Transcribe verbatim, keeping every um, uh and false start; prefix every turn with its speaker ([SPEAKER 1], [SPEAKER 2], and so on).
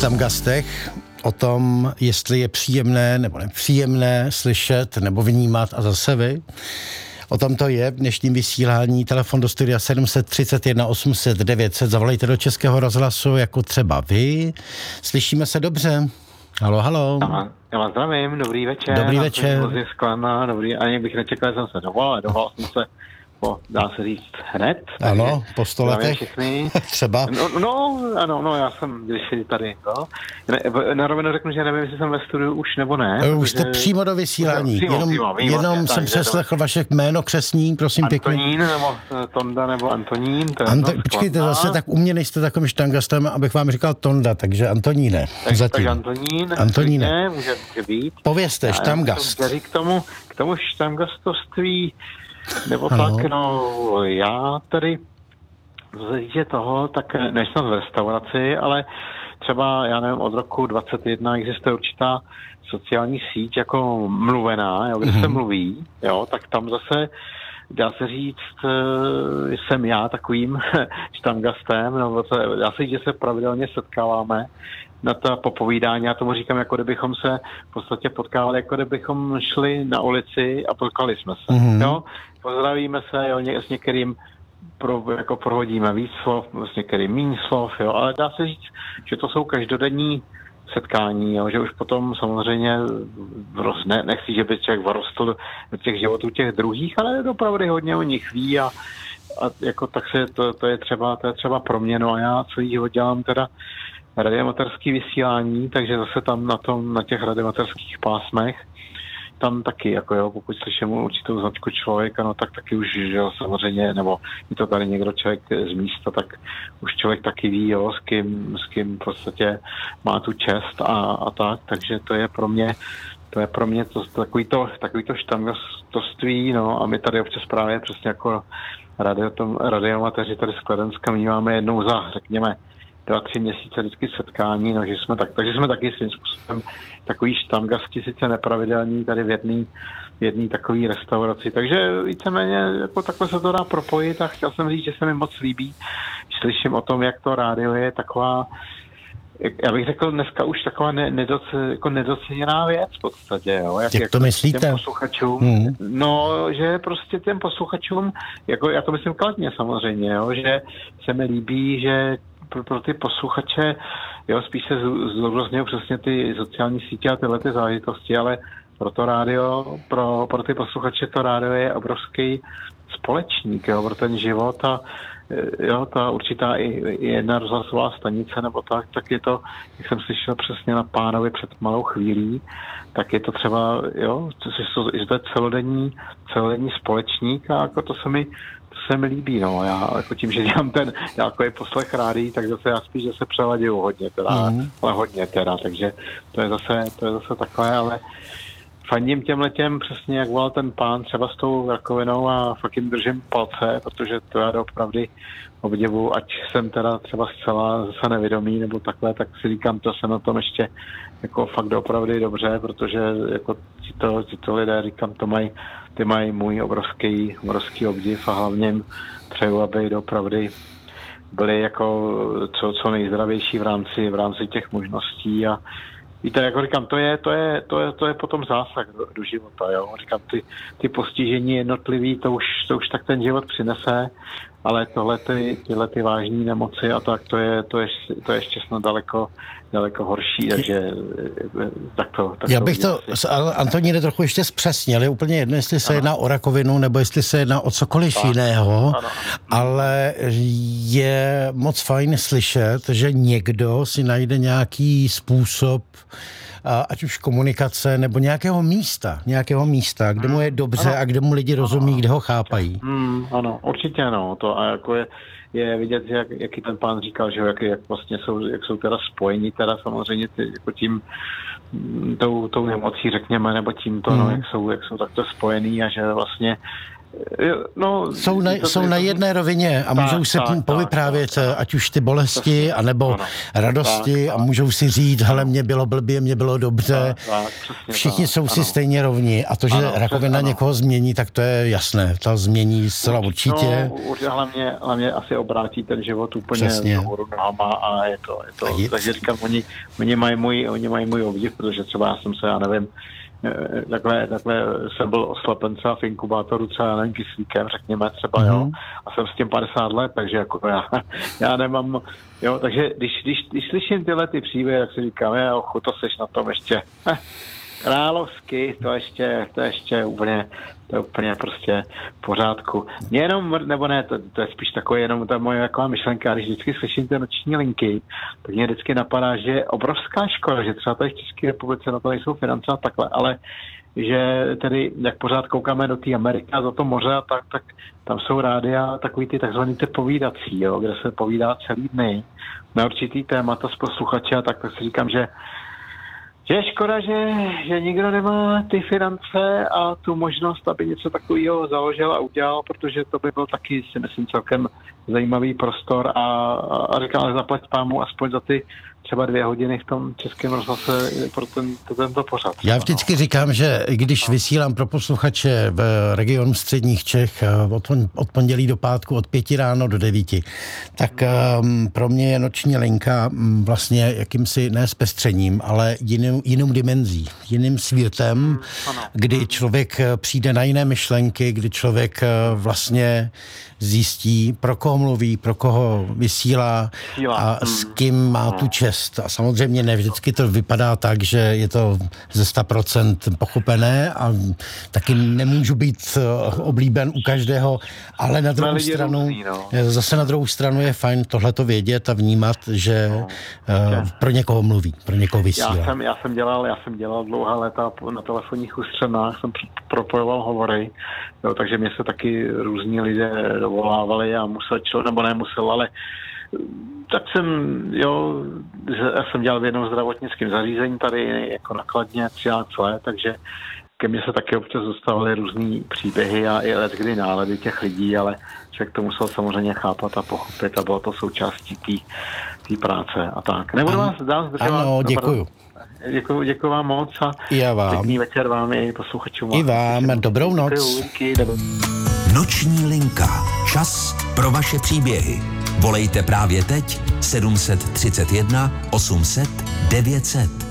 [SPEAKER 1] Štamgastech o tom, jestli je příjemné nebo nepříjemné slyšet nebo vnímat a zase vy. O tom to je v dnešním vysílání. Telefon do studia sedm set třicet jedna osm set devět set. Zavolejte do Českého rozhlasu jako třeba vy. Slyšíme se dobře? Halo, halo.
[SPEAKER 2] Aha, já vás zdravím, dobrý večer.
[SPEAKER 1] Dobrý večer.
[SPEAKER 2] Sklana, dobrý, ani bych nečekal, že jsem se dovolal, dovolal jsem se po, dá se říct, hned.
[SPEAKER 1] Ano, po sto letech. Třeba.
[SPEAKER 2] No, no, ano, no, já jsem když tady, no. Na rovinu řeknu, že nevím, jestli jsem ve studiu už nebo ne.
[SPEAKER 1] Už jste přímo do vysílání. Přímo, jenom přímo, přímo, jenom jsem přeslechl vaše jméno křestní, prosím pěkně.
[SPEAKER 2] Antonín, nebo Tonda, nebo Antonín.
[SPEAKER 1] Anto, počkejte, zase tak u mě nejste takovým štangastem, abych vám říkal Tonda, takže Antoníne.
[SPEAKER 2] Tak, tak Antonín,
[SPEAKER 1] Antoníne.
[SPEAKER 2] Může, může být.
[SPEAKER 1] Povězte, štamgast.
[SPEAKER 2] K tomu, k tomu štamgastoství, nebo ano. Tak, no, já tady z toho, tak než jsem v restauraci, ale třeba, já nevím, od roku dvacet jedna existuje určitá sociální síť jako mluvená, jo, kde mm-hmm. se mluví, jo, tak tam zase dá se říct, jsem já takovým štamgastem, no, dá se říct, že se pravidelně setkáváme na to popovídání, já tomu říkám, jako kdybychom se v podstatě potkávali, jako kdybychom šli na ulici a potkali jsme se, mm-hmm. jo, pozdravíme se, jo, ně, s některým pro, jako prohodíme víc slov, s některým méně slov, jo, ale dá se říct, že to jsou každodenní setkání, jo, že už potom samozřejmě ne, nechci, že by člověk vrostl do těch životů těch druhých, ale opravdu hodně o nich ví a, a jako tak se to, to je třeba, to je třeba pro mě, no a já celý život dělám teda radiomaterský vysílání, takže zase tam na tom, na těch radiomaterských pásmech tam taky, jako jo, pokud slyším určitou značku člověka, no tak taky už, že jo, samozřejmě, nebo je to tady někdo člověk z místa, tak už člověk taky ví, jo, s kým, s kým v podstatě má tu čest a, a tak, takže to je pro mě, to je pro mě to, takový to, takový to štamgastoství, no a my tady občas právě přesně jako radio, tom, radiomateři tady z Kladenska míváme jednou za, řekněme, dva, tři měsíce vždycky setkání, no, že jsme tak, takže jsme taky svým způsobem takový štamgasti, sice nepravidelní, tady v jedný, v jedný takový restauraci, takže víceméně jako takhle se to dá propojit a chtěl jsem říct, že se mi moc líbí, slyším o tom, jak to rádio je taková, já bych řekl dneska už taková ne, nedoce, jako nedoceněná věc v podstatě, jo. Jak,
[SPEAKER 1] jak, jak to myslíte?
[SPEAKER 2] Těm posluchačům, mm. No, že prostě těm posluchačům, jako já to myslím kladně samozřejmě, jo, že se mi líbí, že pro, pro ty posluchače, jo, spíš se zdůrazňují přesně ty sociální sítě a tyhle ty záležitosti, ale pro to rádio, pro, pro ty posluchače to rádio je obrovský společník, jo, pro ten život a jo, ta určitá i, i jedna rozhlasová stanice nebo tak, tak je to, jak jsem slyšel přesně na Pánovi před malou chvílí, tak je to třeba, jo, že to je celodenní, celodenní společník a jako to se mi to se mi líbí, no, já jako tím, že dělám ten, já jako je poslech rádií, tak zase já spíš, že se přeladěju hodně teda, mm. ale hodně teda, takže to je zase, to je zase takové, ale fandím těmhletěm přesně, jak volal ten pán třeba s tou rakovinou a fakt jim držím palce, protože to já opravdu obdivu, ať jsem teda třeba zcela zase nevědomý nebo takhle, tak si říkám, to se na tom ještě jako fakt opravdu dobře, protože jako tyto, tyto lidé, říkám, to mají, ty mají můj obrovský, obrovský obdiv a hlavně přeju, aby opravdu byli jako co, co nejzdravější v rámci, v rámci těch možností a víte, jako říkám, to je, to je, to je, to je potom zásah do, do života, jo. Říkám, ty, ty postižení jednotlivý, to už, to už tak ten život přinese, ale tohle ty, tyhle ty vážné nemoci a tak, to je, to je, to je ještě snad daleko, daleko horší, takže tak to... Tak
[SPEAKER 1] Já bych to, to Antoníne, trochu ještě zpřesnil, je úplně jedno, jestli se ano. jedná o rakovinu, nebo jestli se jedná o cokoliv tak, jiného, ano. Ale je moc fajn slyšet, že někdo si najde nějaký způsob, ať už komunikace, nebo nějakého místa, nějakého místa, kde mu je dobře ano. a kde mu lidi rozumí, ano. kde ho chápají.
[SPEAKER 2] Hmm, ano, určitě ano, to a jako je, je vidět, jak, jaký ten pán říkal, že jak, jak vlastně jsou, jak jsou teda spojení teda samozřejmě ty, jako tím tou, tou nemocí, řekněme, nebo tímto, hmm. no, jak jsou, jak jsou takto spojení a že vlastně No,
[SPEAKER 1] jsou na,
[SPEAKER 2] to,
[SPEAKER 1] jsou
[SPEAKER 2] to,
[SPEAKER 1] na jedné rovině a tak, můžou si tak, povyprávět, tak, tak, ať už ty bolesti, tak, anebo ano, radosti tak, a můžou si říct, hele, mě bylo blbě, mě bylo dobře.
[SPEAKER 2] Tak, tak, přesně,
[SPEAKER 1] všichni
[SPEAKER 2] tak,
[SPEAKER 1] jsou
[SPEAKER 2] ano.
[SPEAKER 1] si stejně rovní a to, že ano, rakovina ano. někoho změní, tak to je jasné. Ta změní zcela určitě.
[SPEAKER 2] No, určitě hlavně, hlavně asi obrátí ten život úplně nahoru nohama a je to. Je to je... Takže říkám, oni, oni, mají můj, oni mají můj obdiv, protože třeba já jsem se, já nevím, takhle, takhle jsem byl oslepen třeba v inkubátoru třeba, já nevím, kyslíkem, řekněme třeba, mm-hmm. jo, a jsem s tím padesát let, takže jako já, já nemám, jo, takže když, když, když slyším tyhle ty příběhy, tak si říkám, jo, to seš na tom ještě eh, královsky, to ještě, to ještě úplně, to je úplně prostě v pořádku. Jenom, nebo ne, to, to je spíš takové, jenom ta moje taková myšlenka, když vždycky slyším ty noční linky, tak mě vždycky napadá, že je obrovská škoda, že třeba tady v České republice na to nejsou finance a takhle, ale že tedy, jak pořád koukáme do té Ameriky a za to moře a tak, tak tam jsou rádia takový ty takzvaný ty povídací, jo, kde se povídá celý dny na určitý témata s posluchači a tak, tak si říkám, že Že je škoda, že, že nikdo nemá ty finance a tu možnost, aby něco takového založil a udělal, protože to by byl taky, si myslím, celkem zajímavý prostor a, a říkám, ale zaplať pámu aspoň za ty třeba dvě hodiny v tom Českém rozhlase pro ten, tento pořad.
[SPEAKER 1] Já vždycky říkám, že když vysílám pro posluchače v regionu středních Čech od, od pondělí do pátku od pěti ráno do devíti, tak um, pro mě je noční linka um, vlastně jakýmsi ne zpestřením, ale jinou, jinou dimenzí, jiným světem, kdy člověk přijde na jiné myšlenky, kdy člověk uh, vlastně zjistí, pro koho mluví, pro koho vysílá a s kým má tu čest. A samozřejmě ne vždycky to vypadá tak, že je to ze sto procent pochopené a taky nemůžu být oblíben u každého, ale na druhou stranu, různý, no. zase na druhou stranu je fajn tohleto vědět a vnímat, že no. uh, pro někoho mluví, pro někoho vysílá.
[SPEAKER 2] Já jsem, já jsem dělal, já jsem dělal dlouhá léta na telefonních ústřenách, jsem propojoval hovory, jo, takže mě se taky různí lidé dovolávali a musel člověk, nebo nemusel, ale tak jsem, jo, já jsem dělal v jednom zdravotnickém zařízení tady jako nakladně třináct let, takže ke mně se taky občas dostávaly různý příběhy a i letkdy nálady těch lidí, ale člověk to musel samozřejmě chápat a pochopit a bylo to součástí té práce a tak. Nebudu vás dál zdržovat.
[SPEAKER 1] Ano, děkuju.
[SPEAKER 2] Děkuju, děkuju vám moc a
[SPEAKER 1] já vám.
[SPEAKER 2] Pěkný večer vám i posluchačům.
[SPEAKER 1] I vám, dobrou noc.
[SPEAKER 2] Děkuju, dobrou...
[SPEAKER 3] Noční linka. Čas pro vaše příběhy. Volejte právě teď sedm set třicet jedna osm set devět set.